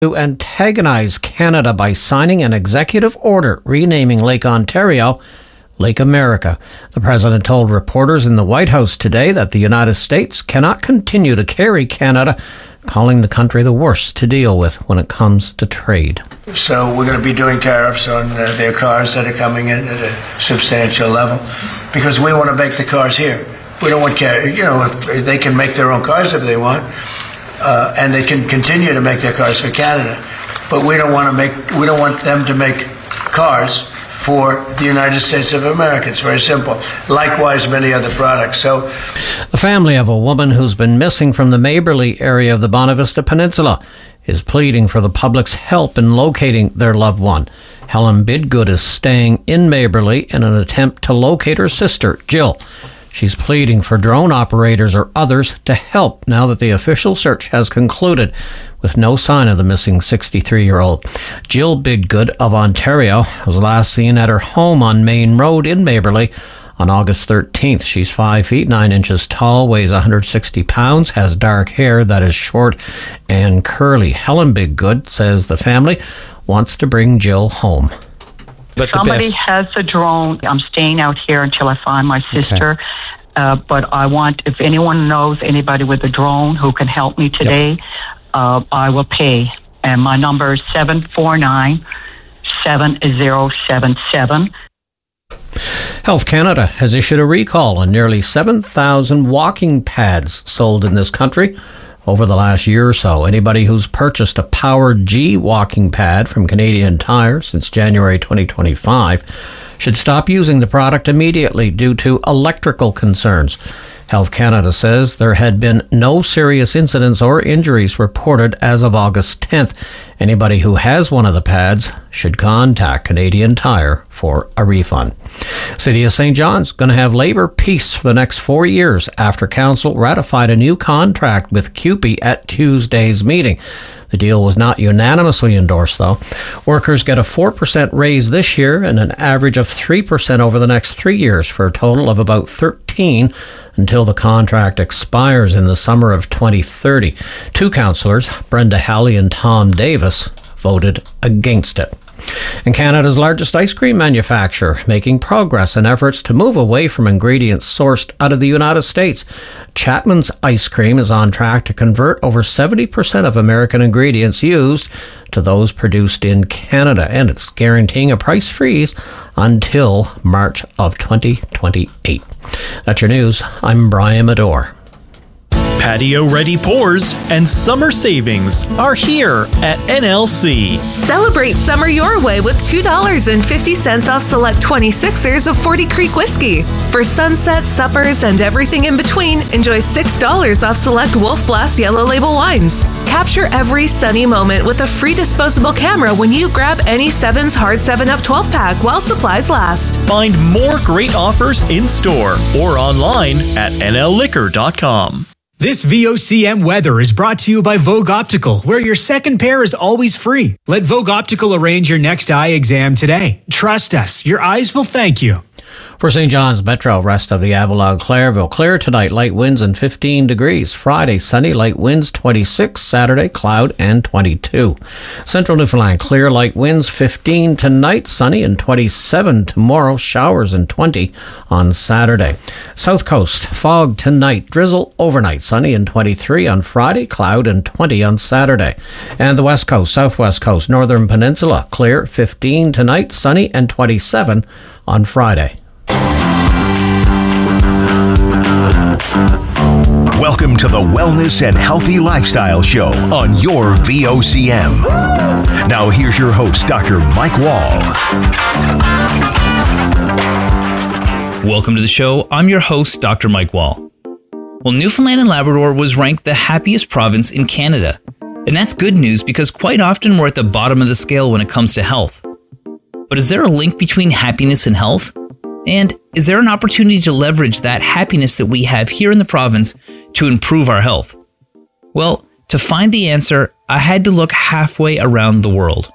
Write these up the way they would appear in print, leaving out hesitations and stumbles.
to antagonize Canada by signing an executive order renaming Lake Ontario Lake America. The president told reporters in the White House today that the United States cannot continue to carry Canada, calling the country the worst to deal with when it comes to trade. So we're going to be doing tariffs on their cars that are coming in at a substantial level because we want to make the cars here. We don't want, if they can make their own cars if they want, and they can continue to make their cars for Canada. But we don't want them to make cars for the United States of America. It's very simple. Likewise, many other products. So, the family of a woman who's been missing from the Maberly area of the Bonavista Peninsula is pleading for the public's help in locating their loved one. Helen Bidgood is staying in Maberly in an attempt to locate her sister, Jill. She's pleading for drone operators or others to help now that the official search has concluded with no sign of the missing 63-year-old. Jill Bidgood of Ontario was last seen at her home on Main Road in Maberly on August 13th. She's 5 feet 9 inches tall, weighs 160 pounds, has dark hair that is short and curly. Helen Bidgood says the family wants to bring Jill home. But somebody has a drone. I'm staying out here until I find my sister. Okay. But I want, if anyone knows anybody with a drone who can help me today, I will pay. And my number is 749-7077. Health Canada has issued a recall on nearly 7,000 walking pads sold in this country over the last year or so. Anybody who's purchased a Power G walking pad from Canadian Tire since January 2025 should stop using the product immediately due to electrical concerns. Health Canada says there had been no serious incidents or injuries reported as of August 10th. Anybody who has one of the pads should contact Canadian Tire for a refund. City of St. John's going to have labour peace for the next 4 years after council ratified a new contract with CUPE at Tuesday's meeting. The deal was not unanimously endorsed, though. Workers get a 4% raise this year and an average of 3% over the next 3 years for a total of about 13% until the contract expires in the summer of 2030. Two councillors, Brenda Halley and Tom Davis, voted against it. And Canada's largest ice cream manufacturer making progress in efforts to move away from ingredients sourced out of the United States. Chapman's Ice Cream is on track to convert over 70% of American ingredients used to those produced in Canada, and it's guaranteeing a price freeze until March of 2028. That's your news. I'm Brian Medore. Patio-ready pours and summer savings are here at NLC. Celebrate summer your way with $2.50 off select 26ers of 40 Creek whiskey. For sunset, suppers, and everything in between, enjoy $6 off select Wolf Blast Yellow Label wines. Capture every sunny moment with a free disposable camera when you grab any Sevens Hard 7-Up 12-pack while supplies last. Find more great offers in-store or online at nlliquor.com. This VOCM weather is brought to you by Vogue Optical, where your second pair is always free. Let Vogue Optical arrange your next eye exam today. Trust us, your eyes will thank you. For St. John's Metro, rest of the Avalon, Clairville. Clear tonight, light winds and 15 degrees. Friday, sunny, light winds 26. Saturday, cloud and 22. Central Newfoundland, clear, light winds 15 tonight, sunny and 27 tomorrow. Showers and 20 on Saturday. South Coast, fog tonight, drizzle overnight, sunny and 23 on Friday, cloud and 20 on Saturday. And the West Coast, Southwest Coast, Northern Peninsula, clear, 15 tonight, sunny and 27 on Friday. Welcome to the Wellness and Healthy Lifestyle Show on your VOCM. Now here's your host, Dr. Mike Wall. Welcome to the show. I'm your host, Dr. Mike Wall. Well, Newfoundland and Labrador was ranked the happiest province in Canada. And that's good news because quite often we're at the bottom of the scale when it comes to health. But is there a link between happiness and health? And is there an opportunity to leverage that happiness that we have here in the province to improve our health? Well, to find the answer, I had to look halfway around the world.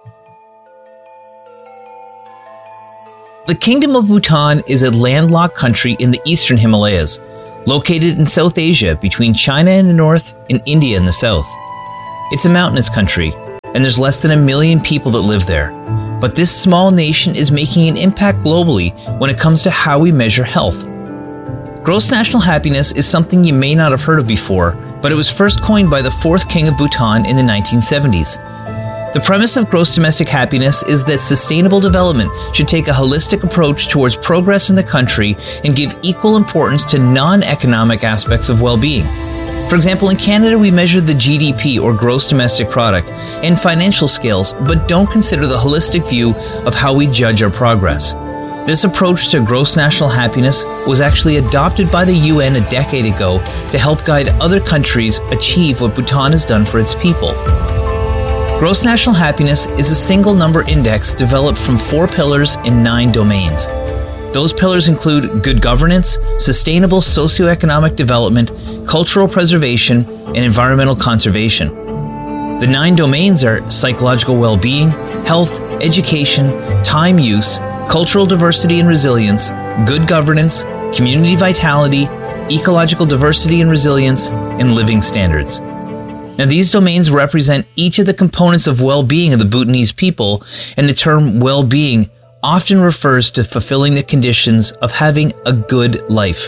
The Kingdom of Bhutan is a landlocked country in the eastern Himalayas, located in South Asia between China in the north and India in the south. It's a mountainous country and there's less than 1 million people that live there. But this small nation is making an impact globally when it comes to how we measure health. Gross national happiness is something you may not have heard of before, but it was first coined by the 4th King of Bhutan in the 1970s. The premise of gross domestic happiness is that sustainable development should take a holistic approach towards progress in the country and give equal importance to non-economic aspects of well-being. For example, in Canada, we measure the GDP, or gross domestic product, and financial scales, but don't consider the holistic view of how we judge our progress. This approach to gross national happiness was actually adopted by the UN a decade ago to help guide other countries achieve what Bhutan has done for its people. Gross national happiness is a single number index developed from 4 pillars in 9 domains. Those pillars include good governance, sustainable socioeconomic development, cultural preservation, and environmental conservation. The 9 domains are psychological well-being, health, education, time use, cultural diversity and resilience, good governance, community vitality, ecological diversity and resilience, and living standards. Now, these domains represent each of the components of well-being of the Bhutanese people, and the term well-being often refers to fulfilling the conditions of having a good life.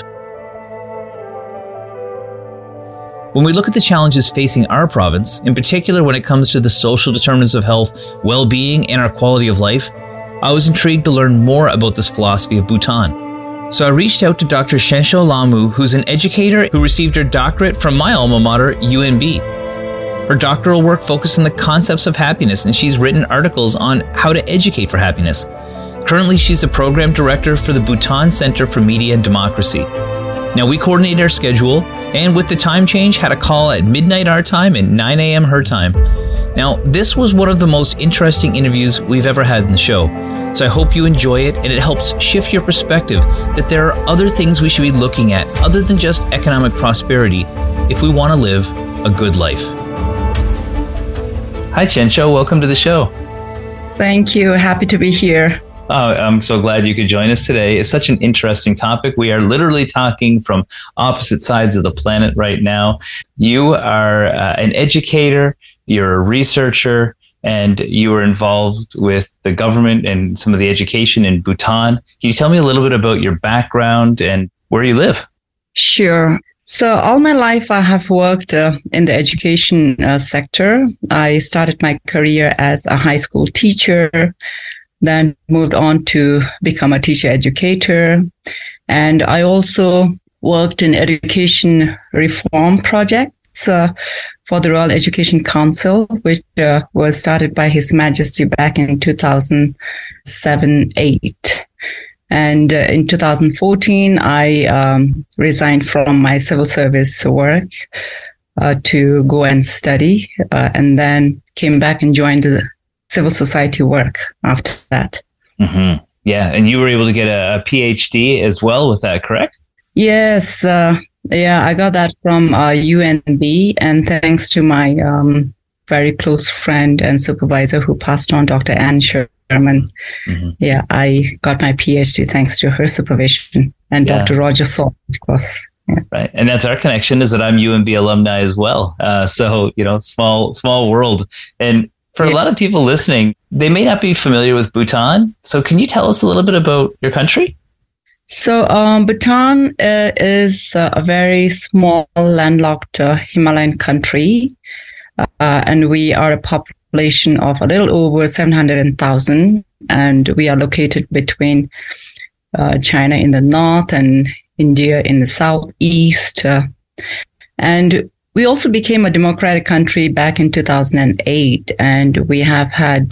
When we look at the challenges facing our province, in particular when it comes to the social determinants of health, well-being, and our quality of life, I was intrigued to learn more about this philosophy of Bhutan. So I reached out to Dr. Shensho Lamu, who's an educator who received her doctorate from my alma mater, UNB. Her doctoral work focused on the concepts of happiness, and she's written articles on how to educate for happiness. Currently, she's the program director for the Bhutan Center for Media and Democracy. Now, we coordinated our schedule, and with the time change, had a call at midnight our time and 9 a.m. her time. Now, this was one of the most interesting interviews we've ever had in the show, so I hope you enjoy it, and it helps shift your perspective that there are other things we should be looking at other than just economic prosperity if we want to live a good life. Hi, Shensho. Welcome to the show. Thank you. Happy to be here. Oh, I'm so glad you could join us today. It's such an interesting topic. We are literally talking from opposite sides of the planet right now. You are an educator, you're a researcher, and you were involved with the government and some of the education in Bhutan. Can you tell me a little bit about your background and where you live? Sure. So all my life, I have worked in the education sector. I started my career as a high school teacher, then moved on to become a teacher educator. And I also worked in education reform projects for the Royal Education Council, which was started by His Majesty back in 2007-8. And in 2014, I resigned from my civil service work to go and study, and then came back and joined the civil society work after that. Mm-hmm. Yeah, and you were able to get a PhD as well with that, correct? Yes. Yeah, I got that from UNB, and thanks to my very close friend and supervisor who passed on, Dr. Anne Sherman. Mm-hmm. Yeah, I got my PhD thanks to her supervision, and Dr. Roger Salt, of course. Yeah. Right, and that's our connection, is that I'm UNB alumni as well. So, small world. And for a lot of people listening, they may not be familiar with Bhutan. So can you tell us a little bit about your country? So Bhutan is a very small, landlocked Himalayan country. And we are a population of a little over 700,000. And we are located between China in the north and India in the southeast. And we also became a democratic country back in 2008, and we have had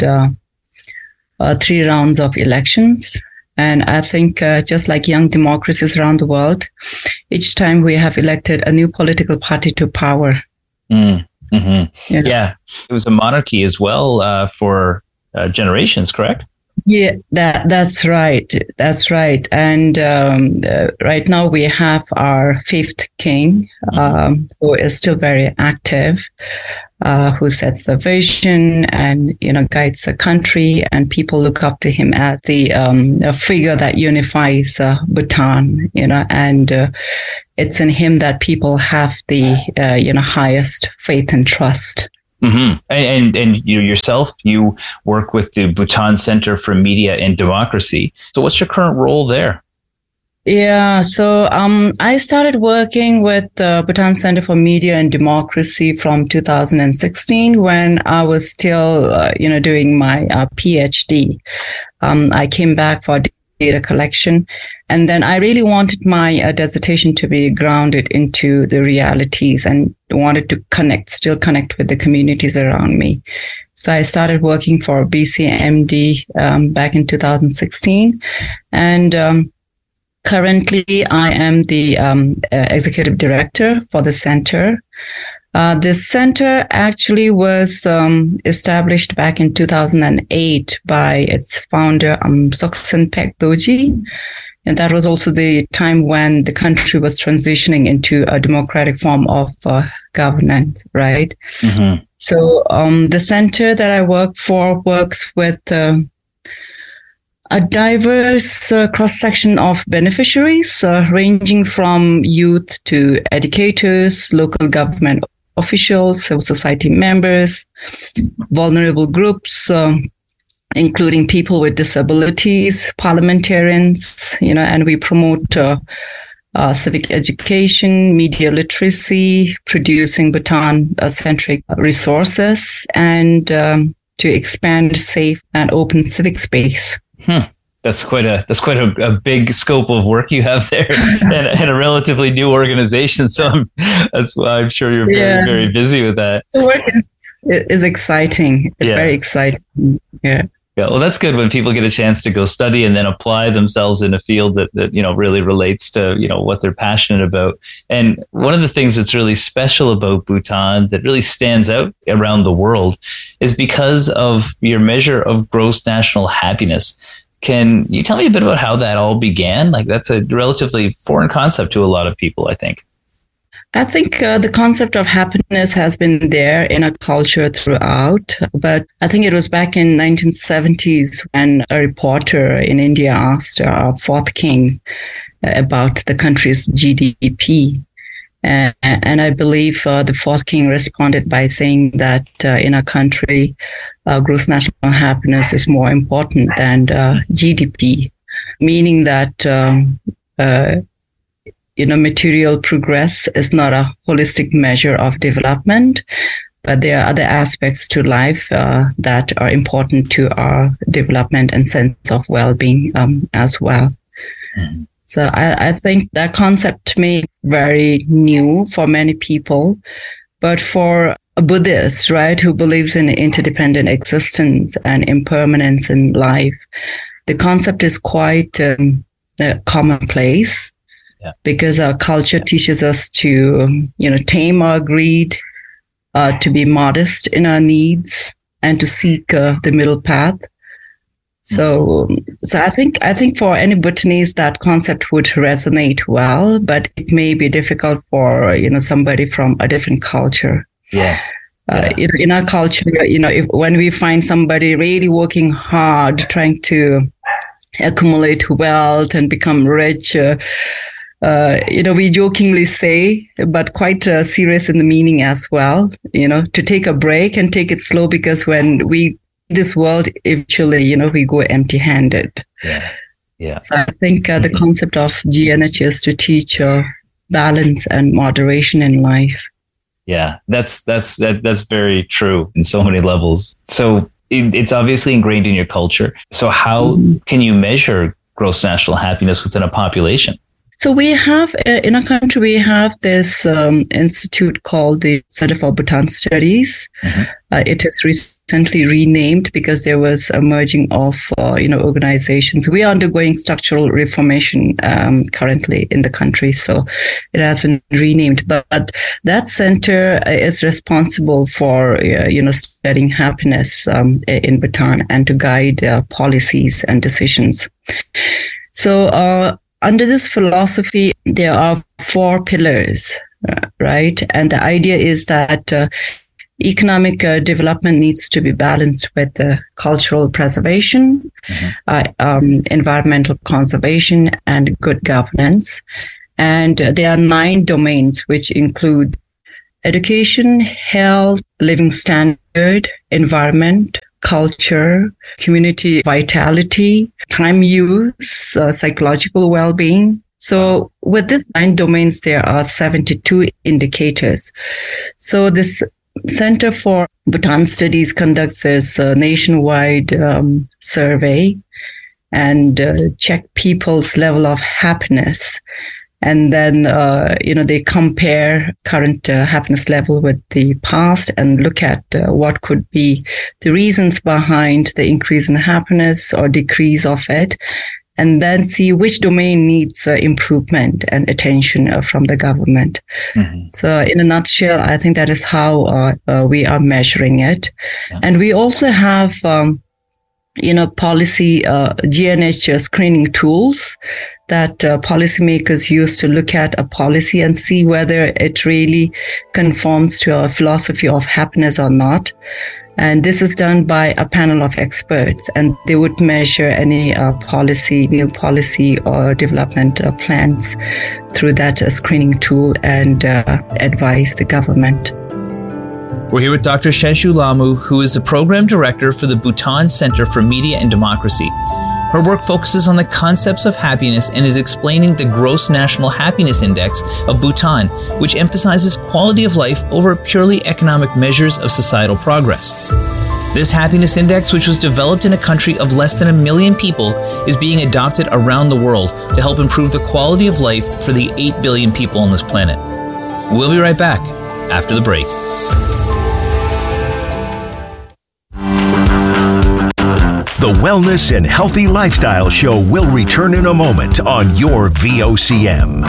3 rounds of elections. And I think just like young democracies around the world, each time we have elected a new political party to power. Mm-hmm. Yeah, it was a monarchy as well for generations, correct? Yeah, that's right. That's right. And right now we have our 5th king, who is still very active, who sets the vision and, guides the country, and people look up to him as the figure that unifies Bhutan, and it's in him that people have the, highest faith and trust. Mm-hmm. And you yourself, you work with the Bhutan Center for Media and Democracy. So what's your current role there? Yeah, so I started working with the Bhutan Center for Media and Democracy from 2016 when I was still, doing my PhD. I came back for data collection, and then I really wanted my dissertation to be grounded into the realities and wanted to still connect with the communities around me. So I started working for BCMD back in 2016, and currently, I am the executive director for the center. This center actually was established back in 2008 by its founder, Soksen Pekdoji. And that was also the time when the country was transitioning into a democratic form of governance, right? Mm-hmm. So the center that I work for works with a diverse cross-section of beneficiaries, ranging from youth to educators, local government officials, civil society members, vulnerable groups, including people with disabilities, parliamentarians, and we promote civic education, media literacy, producing Bhutan-centric resources, and to expand safe and open civic space. That's quite a big scope of work you have there, and a relatively new organization. So that's why I'm sure you're very, very busy with that. The work is exciting. It's very exciting. Yeah. Yeah. Well, that's good when people get a chance to go study and then apply themselves in a field that really relates to, what they're passionate about. And one of the things that's really special about Bhutan that really stands out around the world is because of your measure of gross national happiness. Can you tell me a bit about how that all began? Like, that's a relatively foreign concept to a lot of people, I think. I think the concept of happiness has been there in our culture throughout, but I think it was back in 1970s when a reporter in India asked our fourth king about the country's GDP. And I believe the fourth king responded by saying that in our country, gross national happiness is more important than GDP, meaning that material progress is not a holistic measure of development, but there are other aspects to life that are important to our development and sense of well-being as well. Mm-hmm. So I think that concept may be very new for many people, but for a Buddhist, right, who believes in interdependent existence and impermanence in life, the concept is quite commonplace. Yeah. Because our culture teaches us to, tame our greed, to be modest in our needs, and to seek the middle path. So I think for any Bhutanese that concept would resonate well, but it may be difficult for somebody from a different culture. Yeah. In our culture, when we find somebody really working hard, trying to accumulate wealth and become rich. We jokingly say, but quite serious in the meaning as well, to take a break and take it slow, because when we this world, eventually, we go empty-handed. Yeah. Yeah. So I think the concept of GNH is to teach balance and moderation in life. Yeah, that's very true in so many levels. So it's obviously ingrained in your culture. So how can you measure gross national happiness within a population? So we have, in our country, we have this institute called the Center for Bhutan Studies. Mm-hmm. It has recently renamed because there was a merging of, organizations. We are undergoing structural reformation currently in the country, so it has been renamed. But that center is responsible for, studying happiness in Bhutan and to guide policies and decisions. So, under this philosophy, there are 4 pillars, right? And the idea is that economic development needs to be balanced with cultural preservation, environmental conservation, and good governance. And there are 9 domains, which include education, health, living standard, environment, culture, community vitality, time use, psychological well-being. So with these 9 domains, there are 72 indicators. So this Center for Bhutan Studies conducts this nationwide survey and check people's level of happiness. And then, they compare current happiness level with the past and look at what could be the reasons behind the increase in happiness or decrease of it, and then see which domain needs improvement and attention from the government. Mm-hmm. So in a nutshell, I think that is how we are measuring it. Yeah. And we also have policy GNH screening tools that policymakers use to look at a policy and see whether it really conforms to our philosophy of happiness or not. And this is done by a panel of experts, and they would measure any new policy or development plans through that screening tool and advise the government. We're here with Dr. Sheshu Lamu, who is the Program Director for the Bhutan Center for Media and Democracy. Her work focuses on the concepts of happiness and is explaining the Gross National Happiness Index of Bhutan, which emphasizes quality of life over purely economic measures of societal progress. This happiness index, which was developed in a country of less than 1 million people, is being adopted around the world to help improve the quality of life for the 8 billion people on this planet. We'll be right back after the break. The Wellness and Healthy Lifestyle Show will return in a moment on your VOCM.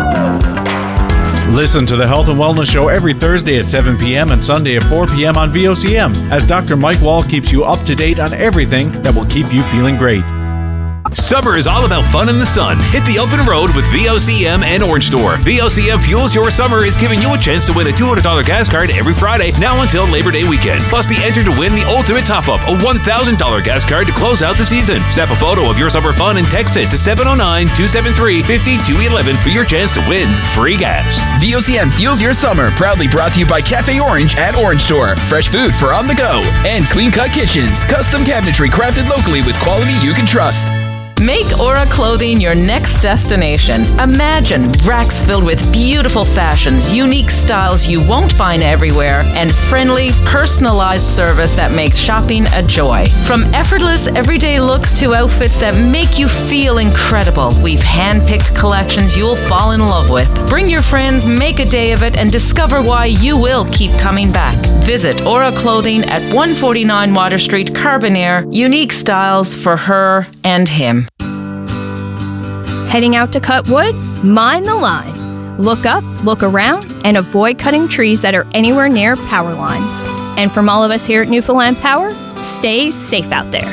Listen to the Health and Wellness Show every Thursday at 7 p.m. and Sunday at 4 p.m. on VOCM as Dr. Mike Wall keeps you up to date on everything that will keep you feeling great. Summer is all about fun in the sun. Hit the open road with VOCM and Orange Store. VOCM Fuels Your Summer is giving you a chance to win a $200 gas card every Friday, now until Labor Day weekend. Plus, be entered to win the ultimate top-up, a $1,000 gas card to close out the season. Snap a photo of your summer fun and text it to 709-273-5211 for your chance to win free gas. VOCM Fuels Your Summer, proudly brought to you by Cafe Orange at Orange Store. Fresh food for on the go. And Clean Cut Kitchens, custom cabinetry crafted locally with quality you can trust. Make Aura Clothing your next destination. Imagine racks filled with beautiful fashions, unique styles you won't find everywhere, and friendly, personalized service that makes shopping a joy. From effortless, everyday looks to outfits that make you feel incredible, we've hand-picked collections you'll fall in love with. Bring your friends, make a day of it, and discover why you will keep coming back. Visit Aura Clothing at 149 Water Street, Carbonaire. Unique styles for her and him. Heading out to cut wood? Mind the line. Look up, look around, and avoid cutting trees that are anywhere near power lines. And from all of us here at Newfoundland Power, stay safe out there.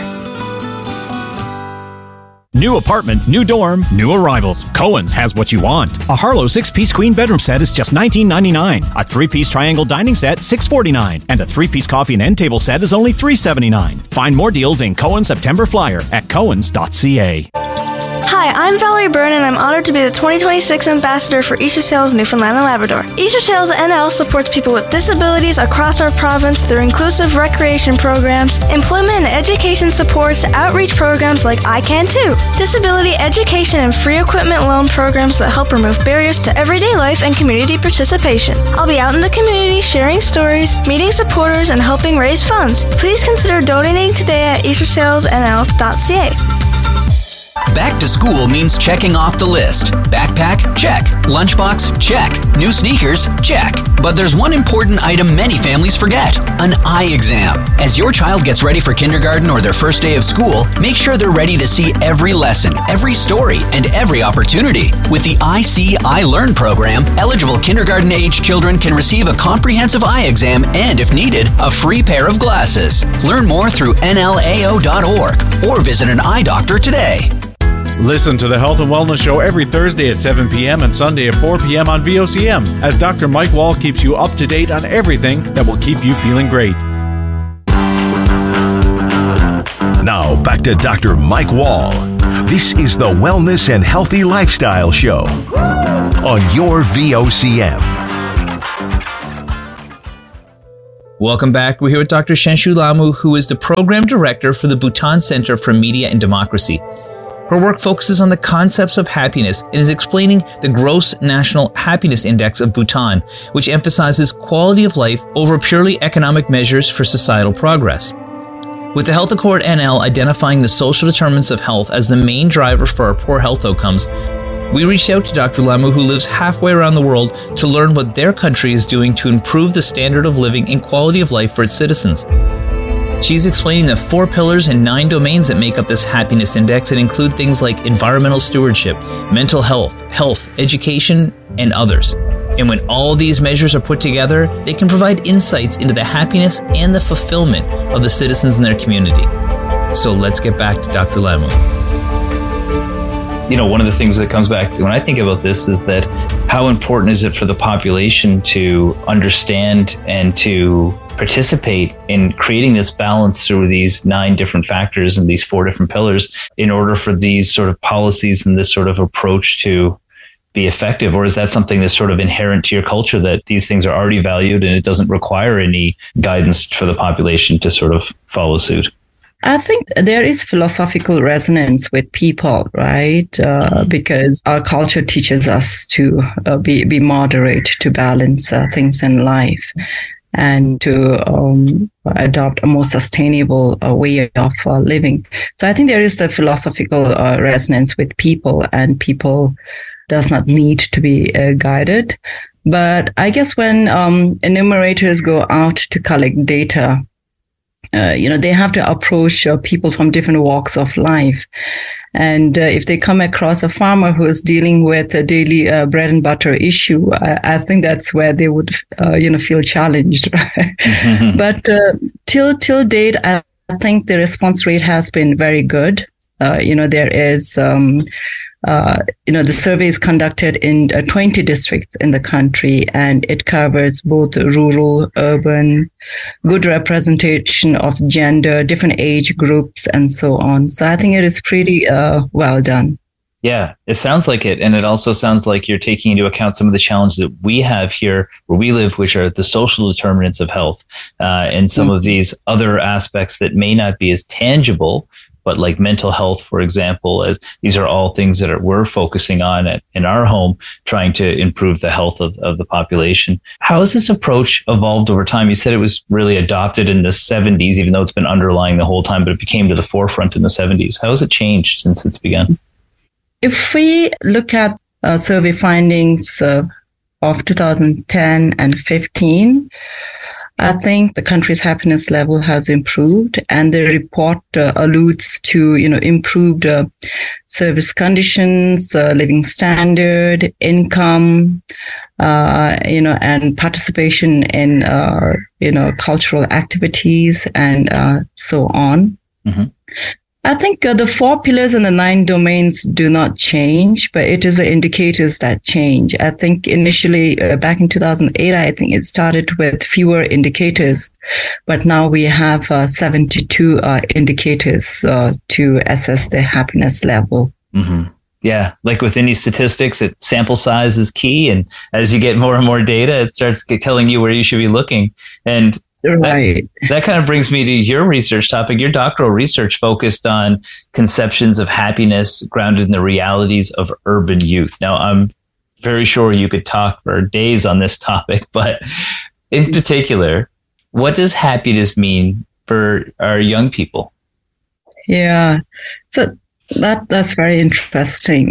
New apartment, new dorm, new arrivals. Cohen's has what you want. A Harlow 6-piece queen bedroom set is just $19.99. A 3-piece triangle dining set, $6.49. And a 3-piece coffee and end table set is only $3.79. Find more deals in Cohen's September Flyer at cohens.ca. Hi, I'm Valerie Byrne, and I'm honored to be the 2026 Ambassador for Easter Sales Newfoundland and Labrador. Easter Sales NL supports people with disabilities across our province through inclusive recreation programs, employment and education supports, outreach programs like I Can Too, disability education and free equipment loan programs that help remove barriers to everyday life and community participation. I'll be out in the community sharing stories, meeting supporters, and helping raise funds. Please consider donating today at eastersalesnl.ca. Back to school means checking off the list. Backpack? Check. Lunchbox? Check. New sneakers? Check. But there's one important item many families forget: an eye exam. As your child gets ready for kindergarten or their first day of school, make sure they're ready to see every lesson, every story, and every opportunity. With the I See, I Learn program, eligible kindergarten-age children can receive a comprehensive eye exam and, if needed, a free pair of glasses. Learn more through nlao.org or visit an eye doctor today. Listen to the Health and Wellness Show every Thursday at 7 p.m. and Sunday at 4 p.m. on VOCM as Dr. Mike Wall keeps you up to date on everything that will keep you feeling great. Now back to Dr. Mike Wall. This is the Wellness and Healthy Lifestyle Show on your VOCM. Welcome back. We're here with Dr. Shanshu Lamu, who is the Program Director for the Bhutan Center for Media and Democracy. Her work focuses on the concepts of happiness and is explaining the Gross National Happiness Index of Bhutan, which emphasizes quality of life over purely economic measures for societal progress. With the Health Accord NL identifying the social determinants of health as the main driver for our poor health outcomes, we reached out to Dr. Lamu, who lives halfway around the world, to learn what their country is doing to improve the standard of living and quality of life for its citizens. She's explaining the 4 pillars and 9 domains that make up this happiness index and include things like environmental stewardship, mental health, education, and others. And when all these measures are put together, they can provide insights into the happiness and the fulfillment of the citizens in their community. So let's get back to Dr. Lamu. One of the things that comes back when I think about this is that how important is it for the population to understand and to participate in creating this balance through these 9 different factors and these 4 different pillars in order for these sort of policies and this sort of approach to be effective? Or is that something that's sort of inherent to your culture, that these things are already valued and it doesn't require any guidance for the population to sort of follow suit? I think there is philosophical resonance with people, right? Because our culture teaches us to be moderate, to balance things in life, and to adopt a more sustainable way of living. So I think there is the philosophical resonance with people, and people does not need to be guided. But I guess when enumerators go out to collect data, they have to approach people from different walks of life. And if they come across a farmer who is dealing with a daily bread and butter issue, I think that's where they would, feel challenged. But till date, I think the response rate has been very good. There is the survey is conducted in 20 districts in the country, and it covers both rural, urban, good representation of gender, different age groups, and so on. So I think it is pretty well done. Yeah, it sounds like it. And it also sounds like you're taking into account some of the challenges that we have here where we live, which are the social determinants of health, and some of these other aspects that may not be as tangible, but like mental health, for example, as these are all things that we're focusing on in our home, trying to improve the health of the population. How has this approach evolved over time? You said it was really adopted in the 70s, even though it's been underlying the whole time, but it became to the forefront in the 70s. How has it changed since it's begun? If we look at survey findings of 2010 and 15, I think the country's happiness level has improved, and the report alludes to, improved service conditions, living standard, income, and participation in, cultural activities and so on. Mm-hmm. I think the 4 pillars and the 9 domains do not change, but it is the indicators that change. I think initially back in 2008, I think it started with fewer indicators, but now we have 72 indicators to assess the happiness level. Mm-hmm. Yeah, like with any statistics, sample size is key. And as you get more and more data, it starts telling you where you should be looking. And right. That kind of brings me to your research topic. Your doctoral research focused on conceptions of happiness grounded in the realities of urban youth. Now, I'm very sure you could talk for days on this topic, but in particular, what does happiness mean for our young people? Yeah, so that's very interesting.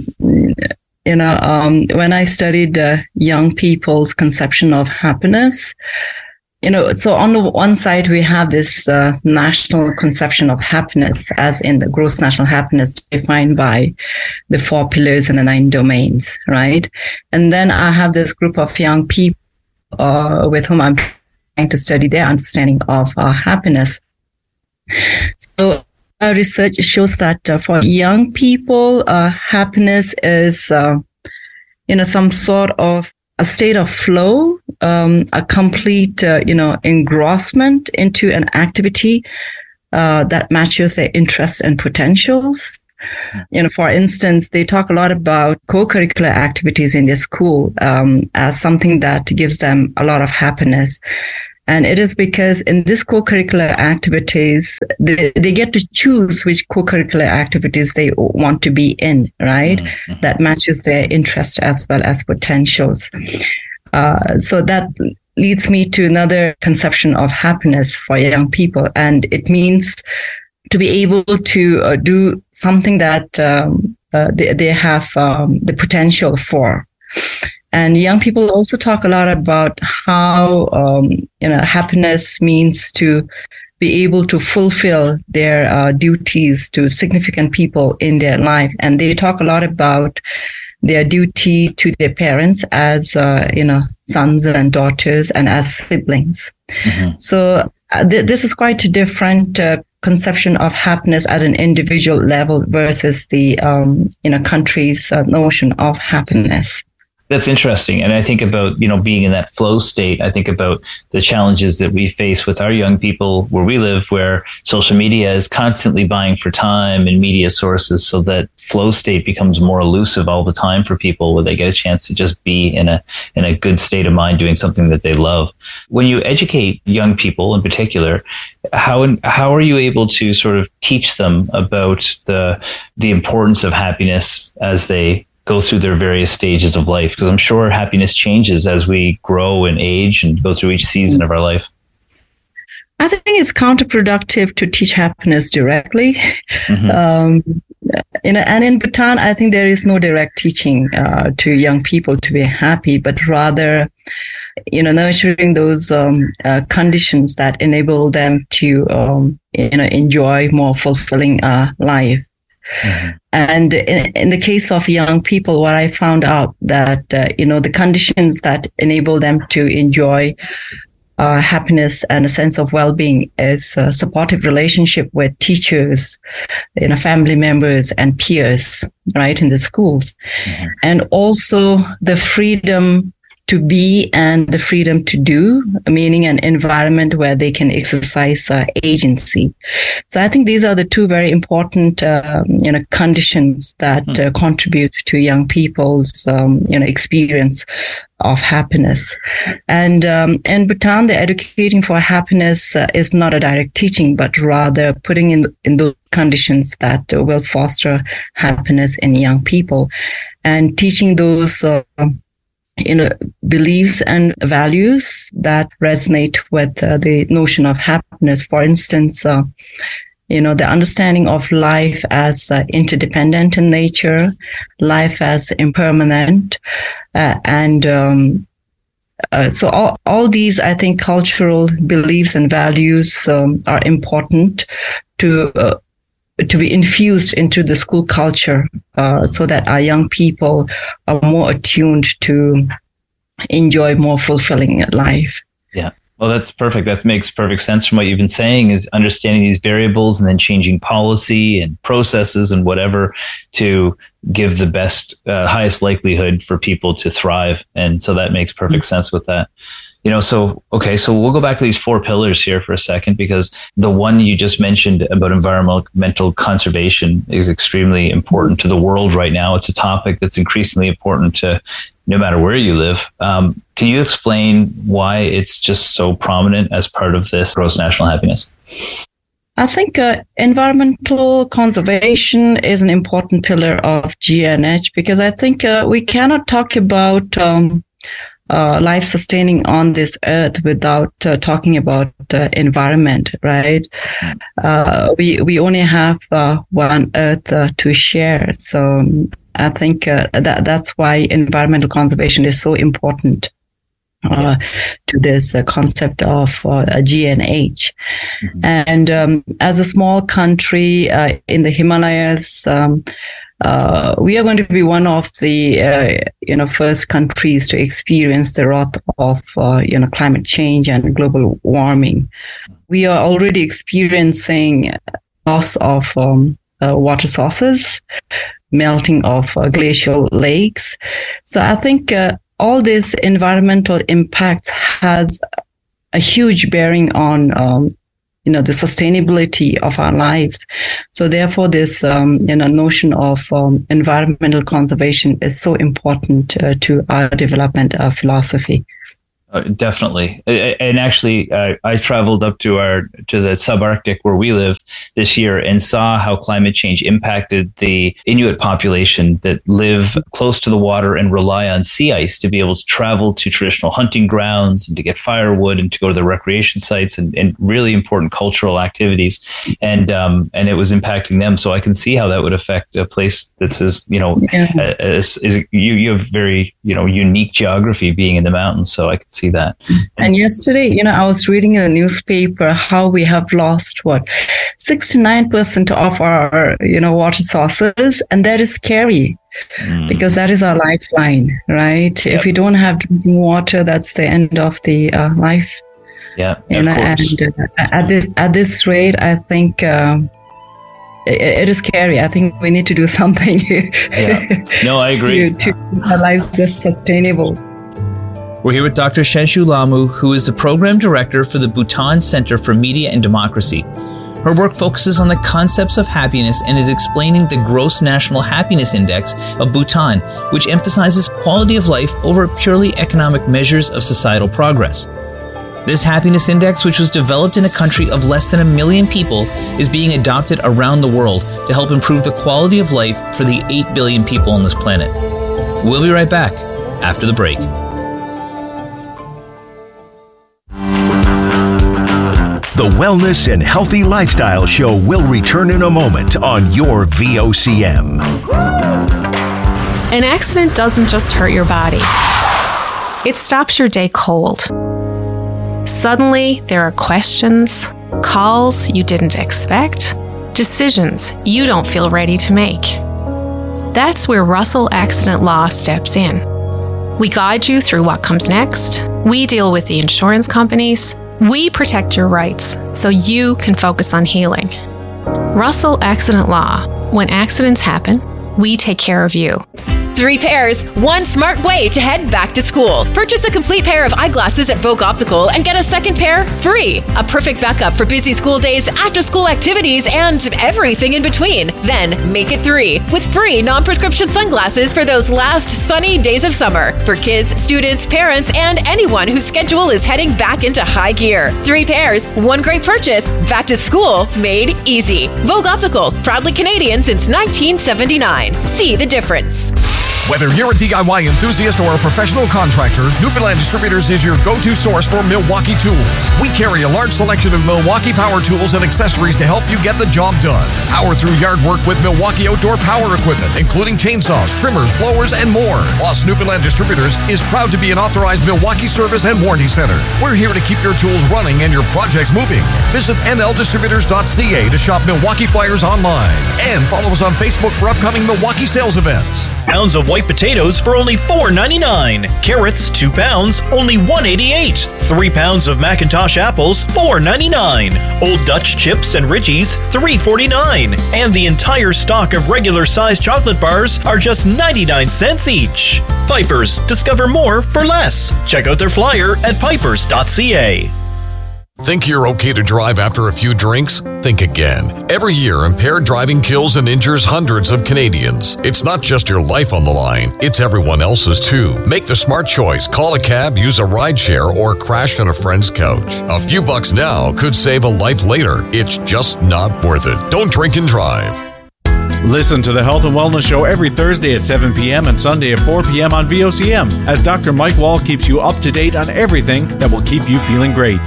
When I studied young people's conception of happiness, so on the one side, we have this national conception of happiness, as in the gross national happiness defined by the 4 pillars and the 9 domains, right? And then I have this group of young people with whom I'm trying to study their understanding of happiness. So research shows that for young people, happiness is, some sort of a state of flow, a complete, engrossment into an activity that matches their interests and potentials. For instance, they talk a lot about co-curricular activities in their school as something that gives them a lot of happiness. And it is because in this co-curricular activities, they get to choose which co-curricular activities they want to be in, right? Mm-hmm. That matches their interest as well as potentials. So that leads me to another conception of happiness for young people. And it means to be able to do something that they have the potential for. And young people also talk a lot about how, happiness means to be able to fulfill their duties to significant people in their life. And they talk a lot about their duty to their parents as, sons and daughters and as siblings. Mm-hmm. So this is quite a different conception of happiness at an individual level versus the, country's notion of happiness. That's interesting. And I think about, being in that flow state. I think about the challenges that we face with our young people where we live, where social media is constantly buying for time and media sources, so that flow state becomes more elusive all the time for people, where they get a chance to just be in a good state of mind doing something that they love. When you educate young people in particular, how are you able to sort of teach them about the importance of happiness as they go through their various stages of life? Because I'm sure happiness changes as we grow and age and go through each season of our life. I think it's counterproductive to teach happiness directly. Mm-hmm. And in Bhutan, I think there is no direct teaching to young people to be happy, but rather, nurturing those conditions that enable them to, enjoy more fulfilling life. Mm-hmm. And in the case of young people, what I found out that, the conditions that enable them to enjoy happiness and a sense of well-being is a supportive relationship with teachers, family members and peers, right, in the schools. Mm-hmm. And also the freedom to be and the freedom to do, meaning an environment where they can exercise agency. So I think these are the two very important, conditions that contribute to young people's, experience of happiness. And in Bhutan, the educating for happiness is not a direct teaching, but rather putting in those conditions that will foster happiness in young people and teaching those beliefs and values that resonate with the notion of happiness. For instance, the understanding of life as interdependent in nature, life as impermanent, so all these, I think, cultural beliefs and values are important to be infused into the school culture, so that our young people are more attuned to enjoy more fulfilling life. Yeah. Well, that's perfect. That makes perfect sense from what you've been saying, is understanding these variables and then changing policy and processes and whatever to give the best, highest likelihood for people to thrive. And so that makes perfect sense with that. So we'll go back to these 4 pillars here for a second, because the one you just mentioned about environmental conservation is extremely important to the world right now. It's a topic that's increasingly important to no matter where you live. Can you explain why it's just so prominent as part of this gross national happiness? I think environmental conservation is an important pillar of GNH, because I think we cannot talk about life sustaining on this earth without talking about environment, right? We only have one earth to share. So I think that's why environmental conservation is so important to this concept of GNH. Mm-hmm. And as a small country in the Himalayas, we are going to be one of the first countries to experience the wrath of climate change and global warming. We are already experiencing loss of water sources, melting of glacial lakes. So I think all this environmental impacts has a huge bearing on the sustainability of our lives. So therefore, this, notion of environmental conservation is so important to our development philosophy. Definitely. And actually, I traveled up to the subarctic where we live this year and saw how climate change impacted the Inuit population that live close to the water and rely on sea ice to be able to travel to traditional hunting grounds and to get firewood and to go to the recreation sites and really important cultural activities. And it was impacting them. So I can see how that would affect a place that says, you have very, unique geography being in the mountains. So I could see that. And yesterday, I was reading in the newspaper how we have lost 69% of our, water sources. And that is scary because that is our lifeline, right? Yep. If we don't have drinking water, that's the end of the life. Yeah. And at this rate, I think it is scary. I think we need to do something. Yeah. No, I agree. to keep our lives just sustainable. We're here with Dr. Shenshu Lamu, who is the Program Director for the Bhutan Center for Media and Democracy. Her work focuses on the concepts of happiness and is explaining the Gross National Happiness Index of Bhutan, which emphasizes quality of life over purely economic measures of societal progress. This happiness index, which was developed in a country of less than 1 million people, is being adopted around the world to help improve the quality of life for the 8 billion people on this planet. We'll be right back after the break. The Wellness and Healthy Lifestyle Show will return in a moment on your VOCM. An accident doesn't just hurt your body. It stops your day cold. Suddenly, there are questions, calls you didn't expect, decisions you don't feel ready to make. That's where Russell Accident Law steps in. We guide you through what comes next. We deal with the insurance companies. We protect your rights so you can focus on healing. Russell Accident Law. When accidents happen, we take care of you. 3 pairs, 1 smart way to head back to school. Purchase a complete pair of eyeglasses at Vogue Optical and get a second pair free. A perfect backup for busy school days, after-school activities, and everything in between. Then make it 3 with free non-prescription sunglasses for those last sunny days of summer for kids, students, parents, and anyone whose schedule is heading back into high gear. 3 pairs, 1 great purchase. Back to school made easy. Vogue Optical, proudly Canadian since 1979. See the difference. Whether you're a DIY enthusiast or a professional contractor, Newfoundland Distributors is your go-to source for Milwaukee tools. We carry a large selection of Milwaukee power tools and accessories to help you get the job done. Power through yard work with Milwaukee outdoor power equipment, including chainsaws, trimmers, blowers, and more. Plus, Newfoundland Distributors is proud to be an authorized Milwaukee service and warranty center. We're here to keep your tools running and your projects moving. Visit nldistributors.ca to shop Milwaukee flyers online. And follow us on Facebook for upcoming Milwaukee sales events. Pounds of white potatoes for only $4.99. Carrots, 2 pounds, only $1.88. 3 pounds of Macintosh apples, $4.99. Old Dutch chips and Ritchies, $3.49. And the entire stock of regular-sized chocolate bars are just 99 cents each. Piper's, discover more for less. Check out their flyer at pipers.ca. Think you're okay to drive after a few drinks? Think again. Every year, impaired driving kills and injures hundreds of Canadians. It's not just your life on the line, it's everyone else's too. Make the smart choice. Call a cab, use a rideshare, or crash on a friend's couch. A few bucks now could save a life later. It's just not worth it. Don't drink and drive. Listen to the Health and Wellness Show every Thursday at 7 p.m. and Sunday at 4 p.m. on VOCM as Dr. Mike Wall keeps you up to date on everything that will keep you feeling great.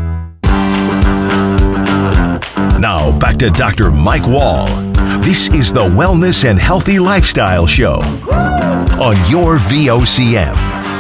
Now, back to Dr. Mike Wall. This is the Wellness and Healthy Lifestyle Show on your VOCM.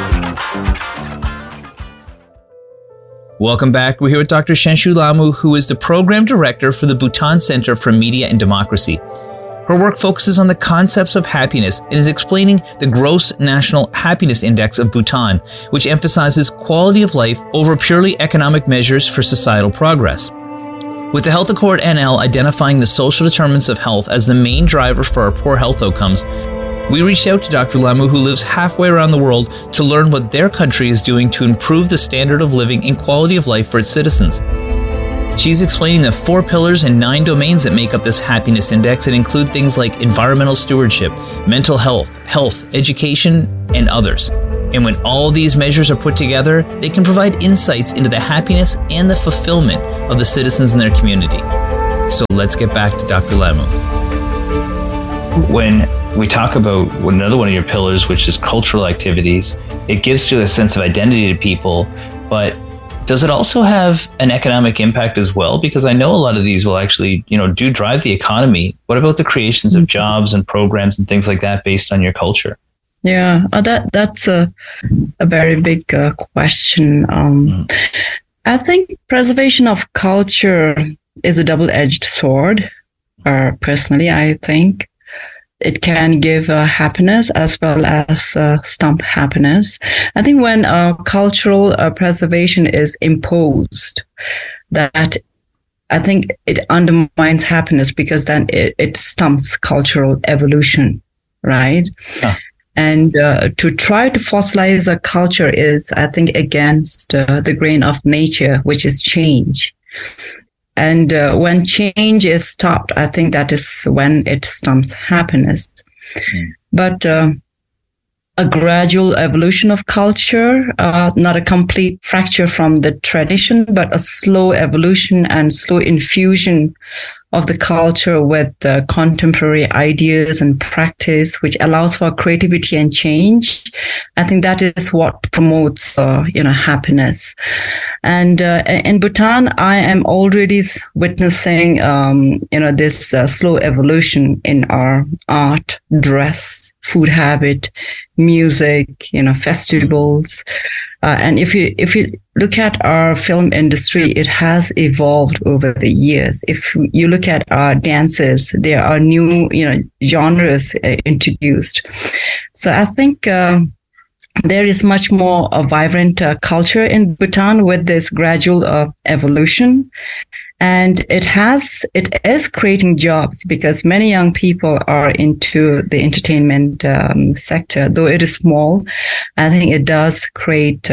Welcome back. We're here with Dr. Shenshu Lamu, who is the Program Director for the Bhutan Center for Media and Democracy. Her work focuses on the concepts of happiness and is explaining the Gross National Happiness Index of Bhutan, which emphasizes quality of life over purely economic measures for societal progress. With the Health Accord NL identifying the social determinants of health as the main driver for our poor health outcomes, we reached out to Dr. Lamu, who lives halfway around the world, to learn what their country is doing to improve the standard of living and quality of life for its citizens. She's explaining the 4 pillars and 9 domains that make up this happiness index and include things like environmental stewardship, mental health, education, and others. And when all these measures are put together, they can provide insights into the happiness and the fulfillment of the citizens in their community. So let's get back to Dr. Lamu. When we talk about another one of your pillars, which is cultural activities, it gives you a sense of identity to people, but does it also have an economic impact as well? Because I know a lot of these will actually, do drive the economy. What about the creations of jobs and programs and things like that based on your culture? Yeah, that's a very big question. I think preservation of culture is a double-edged sword. Personally, I think it can give happiness as well as stump happiness. I think when cultural preservation is imposed, that I think it undermines happiness, because then it stumps cultural evolution, right? Huh. And to try to fossilize a culture is, I think, against the grain of nature, which is change. And when change is stopped, I think that is when it stumps happiness. But a gradual evolution of culture, not a complete fracture from the tradition, but a slow evolution and slow infusion of the culture with contemporary ideas and practice, which allows for creativity and change. I think that is what promotes, happiness. And in Bhutan, I am already witnessing, this slow evolution in our art, dress, food habit, music, festivals. And if you look at our film industry, it has evolved over the years. If you look at our dances, there are new, genres introduced. So I think there is much more a vibrant culture in Bhutan with this gradual evolution. And it is creating jobs, because many young people are into the entertainment sector. Though it is small, I think it does create,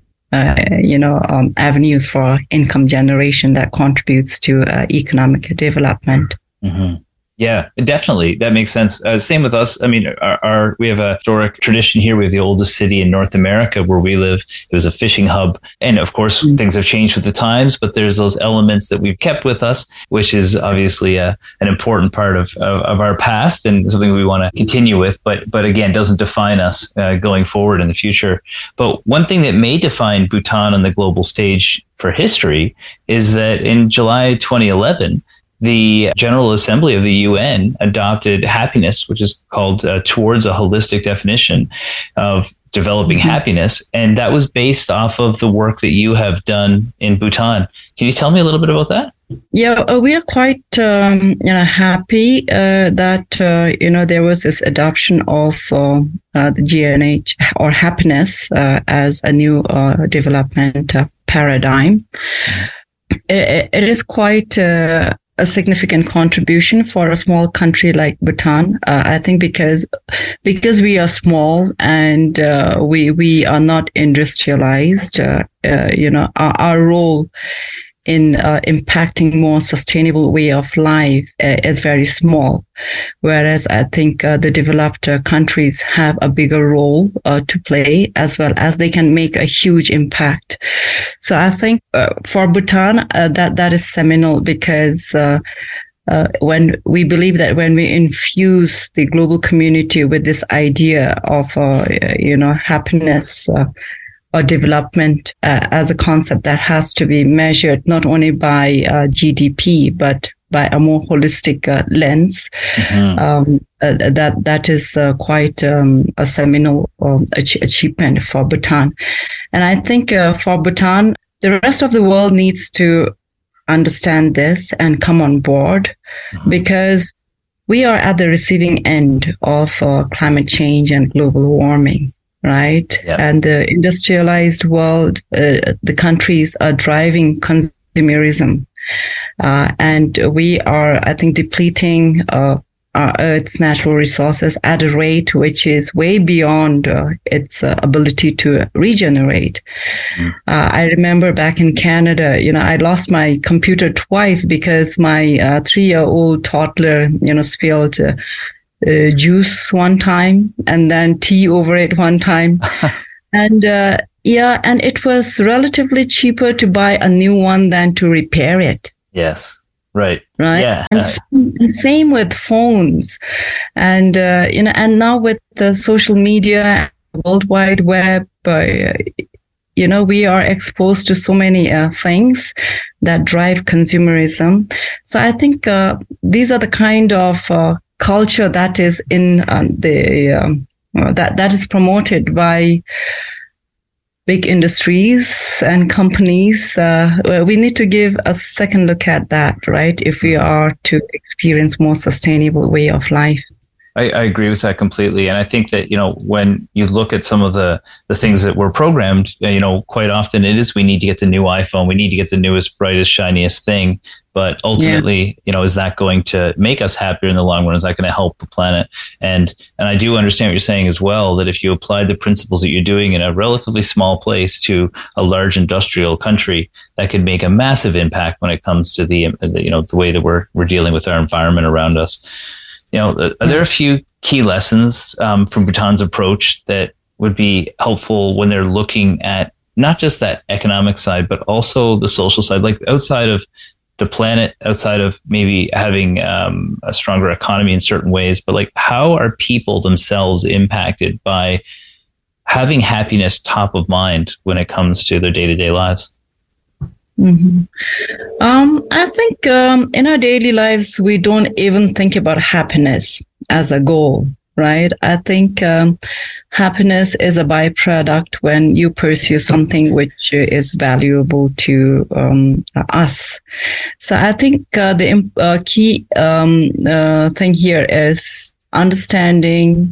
avenues for income generation that contributes to economic development. Mm-hmm. Yeah, definitely. That makes sense. Same with us. I mean, we have a historic tradition here. We have the oldest city in North America where we live. It was a fishing hub. And of course, things have changed with the times, but there's those elements that we've kept with us, which is obviously an important part of our past and something we want to continue with. But again, doesn't define us going forward in the future. But one thing that may define Bhutan on the global stage for history is that in July 2011, the General Assembly of the UN adopted happiness, which is called Towards a Holistic Definition of Developing Happiness. And that was based off of the work that you have done in Bhutan. Can you tell me a little bit about that? Yeah, we are quite happy that there was this adoption of the GNH, or happiness, as a new development paradigm. It is quite a significant contribution for a small country like Bhutan. I think because we are small and we are not industrialized, our role in impacting more sustainable way of life is very small. Whereas I think the developed countries have a bigger role to play, as well as they can make a huge impact. So I think for Bhutan, that is seminal, because when we believe that when we infuse the global community with this idea of happiness or development as a concept that has to be measured not only by GDP but by a more holistic lens, that is quite a seminal achievement for Bhutan. And I think for Bhutan, the rest of the world needs to understand this and come on board, because we are at the receiving end of climate change and global warming. Right. Yep. And the industrialized world, the countries are driving consumerism. And we are, I think, depleting our Earth's natural resources at a rate which is way beyond its ability to regenerate. I remember back in Canada, I lost my computer twice because my 3-year-old toddler, spilled juice one time and then tea over it one time. And and it was relatively cheaper to buy a new one than to repair it. Yes. Right. Yeah. And same with phones. And, and now with the social media, World Wide Web, we are exposed to so many things that drive consumerism. So I think these are the kind of culture that is in that is promoted by big industries and companies. We need to give a second look at that, right? If we are to experience more sustainable way of life. I agree with that completely. And I think that, when you look at some of the things that were programmed, quite often it is, we need to get the new iPhone. We need to get the newest, brightest, shiniest thing. But ultimately, is that going to make us happier in the long run? Is that going to help the planet? And I do understand what you're saying as well, that if you apply the principles that you're doing in a relatively small place to a large industrial country, that could make a massive impact when it comes to the way that we're dealing with our environment around us. Are there a few key lessons from Bhutan's approach that would be helpful when they're looking at not just that economic side, but also the social side, like outside of the planet, outside of maybe having a stronger economy in certain ways, but like how are people themselves impacted by having happiness top of mind when it comes to their day-to-day lives? Mm-hmm. I think in our daily lives, we don't even think about happiness as a goal, right? I think happiness is a byproduct when you pursue something which is valuable to us. So I think the key thing here is understanding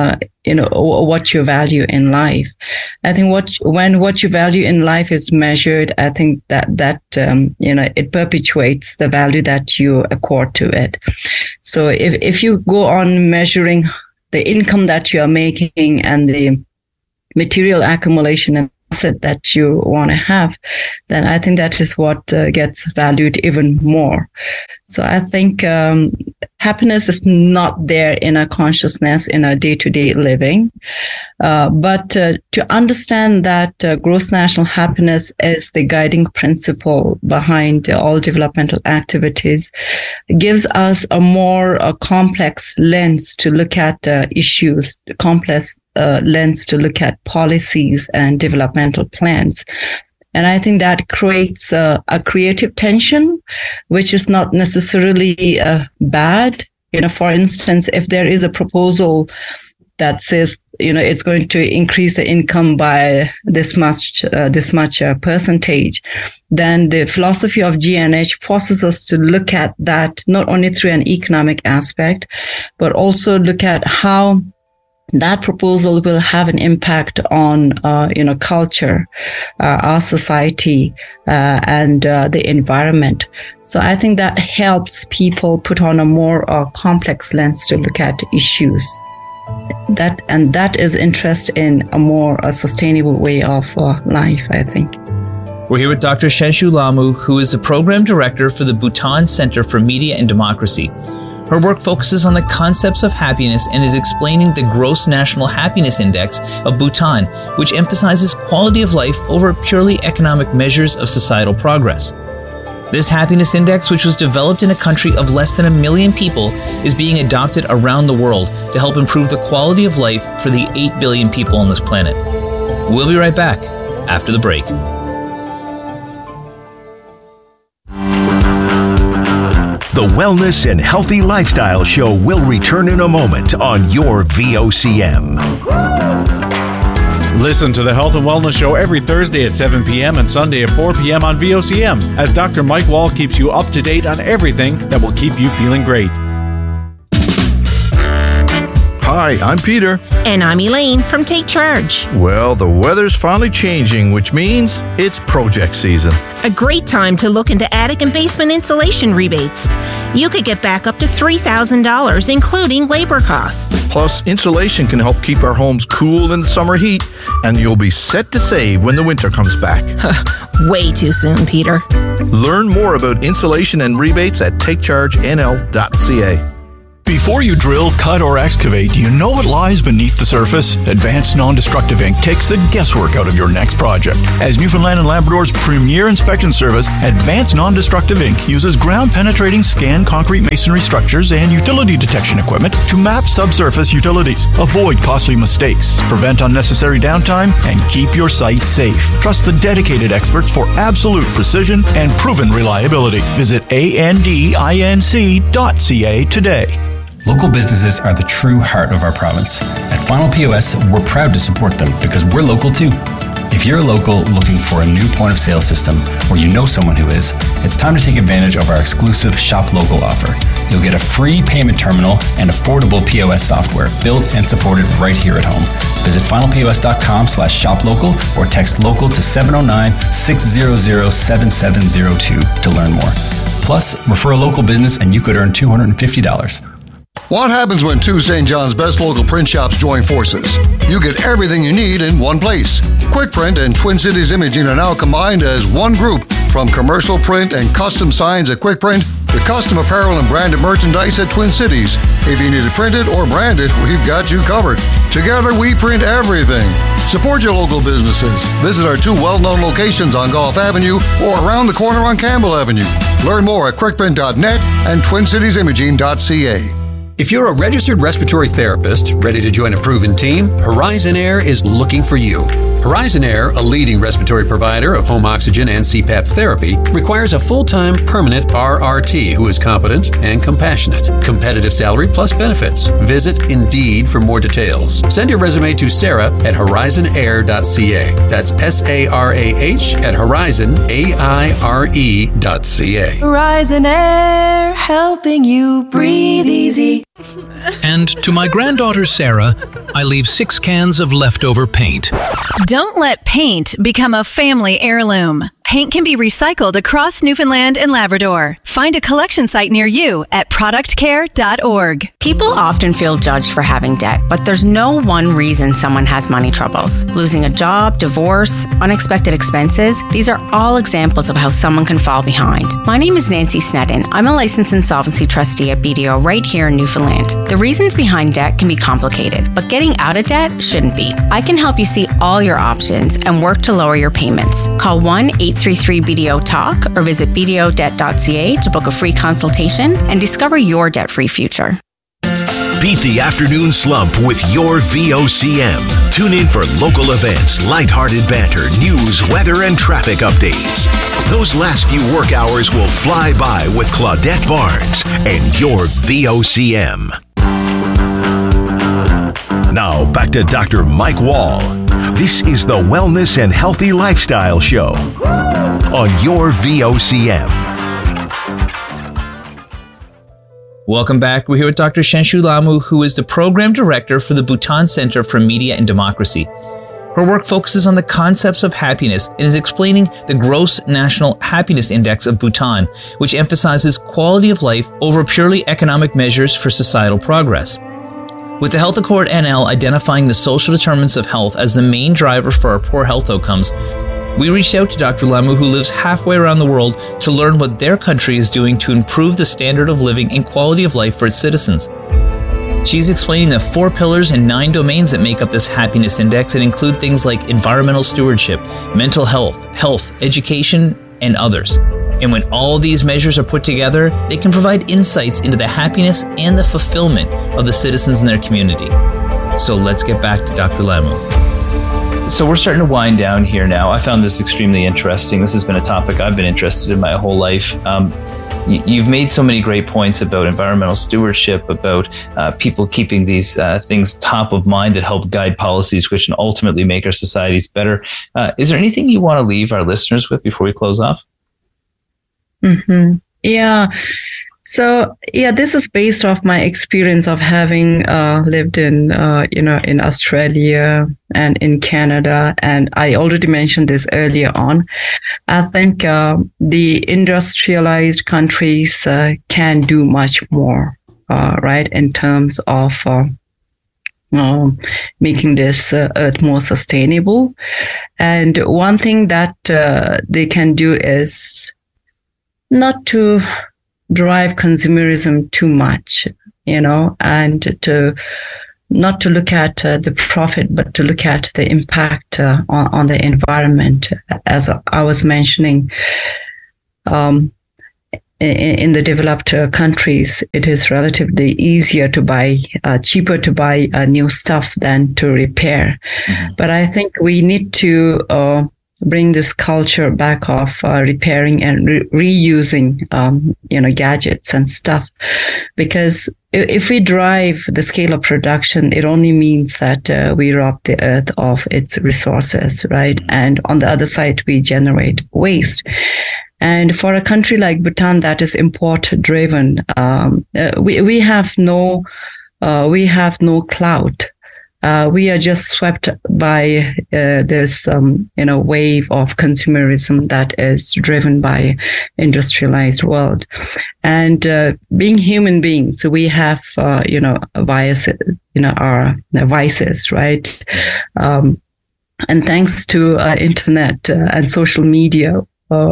what you value in life. I think when what you value in life is measured, I think that it perpetuates the value that you accord to it. So if you go on measuring the income that you are making and the material accumulation and asset that you want to have, then I think that is what gets valued even more. So I think happiness is not there in our consciousness in our day-to-day living. But to understand that gross national happiness is the guiding principle behind all developmental activities gives us a more complex lens to look at issues, complex lens to look at policies and developmental plans. And I think that creates a creative tension, which is not necessarily bad. For instance, if there is a proposal that says, it's going to increase the income by this much percentage, then the philosophy of GNH forces us to look at that not only through an economic aspect, but also look at how that proposal will have an impact on, culture, our society, and the environment. So I think that helps people put on a more complex lens to look at issues. That is interest in a more sustainable way of life, I think. We're here with Dr. Sheshu Lamu, who is the Program Director for the Bhutan Center for Media and Democracy. Her work focuses on the concepts of happiness and is explaining the Gross National Happiness Index of Bhutan, which emphasizes quality of life over purely economic measures of societal progress. This happiness index, which was developed in a country of less than 1 million people, is being adopted around the world to help improve the quality of life for the 8 billion people on this planet. We'll be right back after the break. The Wellness and Healthy Lifestyle Show will return in a moment on your VOCM. Listen to the Health and Wellness Show every Thursday at 7 p.m. and Sunday at 4 p.m. on VOCM as Dr. Mike Wall keeps you up to date on everything that will keep you feeling great. Hi, I'm Peter. And I'm Elaine from Take Charge. Well, the weather's finally changing, which means it's project season. A great time to look into attic and basement insulation rebates. You could get back up to $3,000, including labor costs. Plus, insulation can help keep our homes cool in the summer heat, and you'll be set to save when the winter comes back. Way too soon, Peter. Learn more about insulation and rebates at takechargenl.ca. Before you drill, cut, or excavate, you know what lies beneath the surface? Advanced Non-Destructive Inc. takes the guesswork out of your next project. As Newfoundland and Labrador's premier inspection service, Advanced Non-Destructive Inc. uses ground-penetrating scan concrete masonry structures and utility detection equipment to map subsurface utilities, avoid costly mistakes, prevent unnecessary downtime, and keep your site safe. Trust the dedicated experts for absolute precision and proven reliability. Visit andinc.ca today. Local businesses are the true heart of our province. At Final POS, we're proud to support them because we're local too. If you're a local looking for a new point of sale system or you know someone who is, it's time to take advantage of our exclusive Shop Local offer. You'll get a free payment terminal and affordable POS software built and supported right here at home. Visit finalpos.com/shoplocal or text local to 709-600-7702 to learn more. Plus, refer a local business and you could earn $250. What happens when two St. John's best local print shops join forces? You get everything you need in one place. Quick Print and Twin Cities Imaging are now combined as one group. From commercial print and custom signs at Quick Print to custom apparel and branded merchandise at Twin Cities. If you need it printed or branded, we've got you covered. Together, we print everything. Support your local businesses. Visit our two well-known locations on Gulf Avenue or around the corner on Campbell Avenue. Learn more at quickprint.net and twincitiesimaging.ca. If you're a registered respiratory therapist ready to join a proven team, Horizon Air is looking for you. Horizon Air, a leading respiratory provider of home oxygen and CPAP therapy, requires a full-time permanent RRT who is competent and compassionate. Competitive salary plus benefits. Visit Indeed for more details. Send your resume to Sarah at horizonair.ca. That's SARAH at horizonaire.ca. Horizon Air, helping you breathe easy. And to my granddaughter Sarah, I leave 6 cans of leftover paint. Don't let paint become a family heirloom. Paint can be recycled across Newfoundland and Labrador. Find a collection site near you at productcare.org. People often feel judged for having debt, but there's no one reason someone has money troubles. Losing a job, divorce, unexpected expenses, these are all examples of how someone can fall behind. My name is Nancy Snedden. I'm a licensed insolvency trustee at BDO right here in Newfoundland. The reasons behind debt can be complicated, but getting out of debt shouldn't be. I can help you see all your options and work to lower your payments. Call 1-833-BDO-TALK or visit bdodebt.ca to book a free consultation and discover your debt-free future. Beat the afternoon slump with your VOCM. Tune in for local events, lighthearted banter, news, weather, and traffic updates. Those last few work hours will fly by with Claudette Barnes and your VOCM. Now back to Dr. Mike Wall. This is the Wellness and Healthy Lifestyle Show on your VOCM. Welcome back. We're here with Dr. Shanshu Lamu, who is the Program Director for the Bhutan Center for Media and Democracy. Her work focuses on the concepts of happiness and is explaining the Gross National Happiness Index of Bhutan, which emphasizes quality of life over purely economic measures for societal progress. With the Health Accord NL identifying the social determinants of health as the main driver for our poor health outcomes, we reached out to Dr. Lamu, who lives halfway around the world, to learn what their country is doing to improve the standard of living and quality of life for its citizens. She's explaining the 4 pillars and 9 domains that make up this happiness index and include things like environmental stewardship, mental health, education, and others. And when all these measures are put together, they can provide insights into the happiness and the fulfillment of the citizens in their community. So let's get back to Dr. Lamu. So we're starting to wind down here now. I found this extremely interesting. This has been a topic I've been interested in my whole life. You've made so many great points about environmental stewardship, about people keeping these things top of mind that help guide policies, which can ultimately make our societies better. Is there anything you want to leave our listeners with before we close off? Mm-hmm. Yeah. So, this is based off my experience of having lived in, in Australia and in Canada. And I already mentioned this earlier on. I think the industrialized countries can do much more, right, in terms of making this earth more sustainable. And one thing that they can do is not to drive consumerism too much, and not to look at the profit, but to look at the impact on the environment. As I was mentioning, in the developed countries, it is relatively easier to buy, cheaper to buy new stuff than to repair. Mm-hmm. But I think we need to bring this culture back of repairing and reusing, gadgets and stuff. Because if we drive the scale of production, it only means that we rob the earth of its resources, right? Mm-hmm. And on the other side, we generate waste. And for a country like Bhutan that is import driven, we have no clout. We are just swept by this wave of consumerism that is driven by industrialized world. And being human beings, we have biases, our vices, right? And thanks to internet and social media,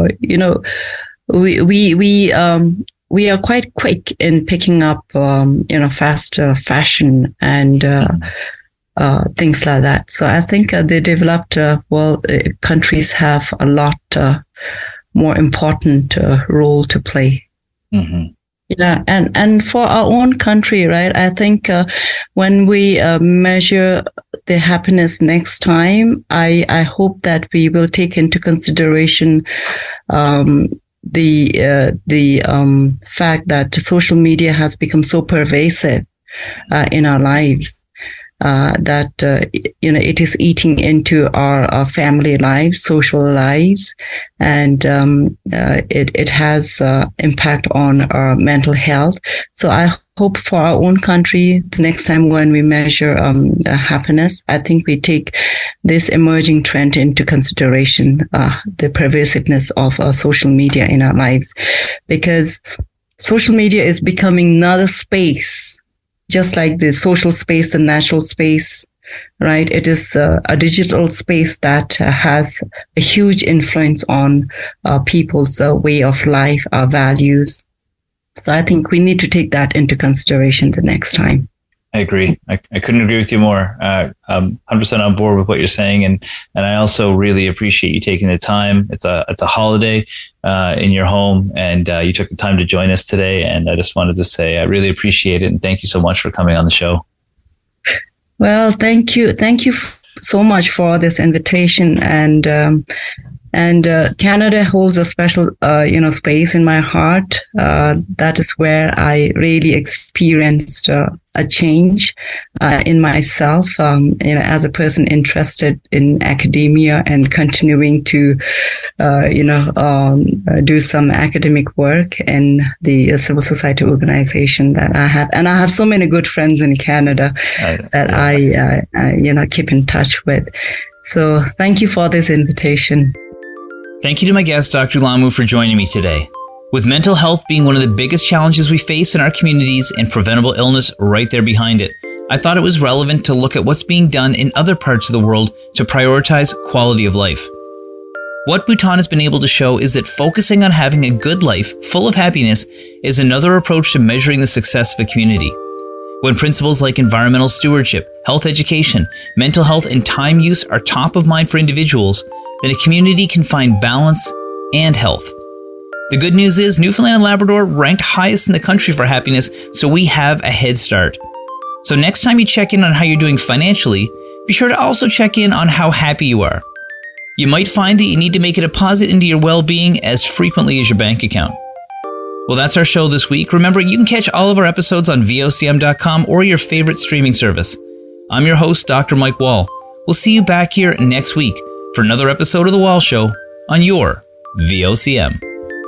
we are quite quick in picking up, fast fashion and things like that. So I think the developed world countries have a lot more important role to play. Mm-hmm. Yeah, and for our own country, right? I think when we measure the happiness next time, I hope that we will take into consideration the fact that social media has become so pervasive in our lives. That it is eating into our family lives, social lives, and it has impact on our mental health. So I hope for our own country, the next time when we measure happiness, I think we take this emerging trend into consideration, the pervasiveness of social media in our lives, because social media is becoming another space. Just like the social space, the natural space, right? It is a digital space that has a huge influence on people's way of life, our values. So I think we need to take that into consideration the next time. I agree. I couldn't agree with you more. I'm 100% on board with what you're saying, and I also really appreciate you taking the time. It's a holiday in your home, and you took the time to join us today. And I just wanted to say I really appreciate it, and thank you so much for coming on the show. Well, thank you so much for this invitation, and Canada holds a special space in my heart. That is where I really experienced a change in myself, as a person interested in academia and continuing to, do some academic work in the civil society organization that I have. And I have so many good friends in Canada that I keep in touch with. So thank you for this invitation. Thank you to my guest, Dr. Lamu, for joining me today. With mental health being one of the biggest challenges we face in our communities and preventable illness right there behind it, I thought it was relevant to look at what's being done in other parts of the world to prioritize quality of life. What Bhutan has been able to show is that focusing on having a good life full of happiness is another approach to measuring the success of a community. When principles like environmental stewardship, health education, mental health, and time use are top of mind for individuals, then a community can find balance and health. The good news is Newfoundland and Labrador ranked highest in the country for happiness, so we have a head start. So next time you check in on how you're doing financially, be sure to also check in on how happy you are. You might find that you need to make a deposit into your well-being as frequently as your bank account. Well, that's our show this week. Remember, you can catch all of our episodes on vocm.com or your favorite streaming service. I'm your host, Dr. Mike Wall. We'll see you back here next week for another episode of The Wall Show on your VOCM.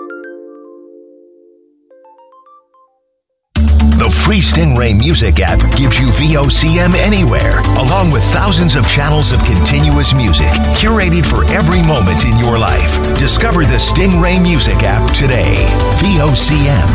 The free Stingray Music app gives you VOCM anywhere, along with thousands of channels of continuous music, curated for every moment in your life. Discover the Stingray Music app today. VOCM.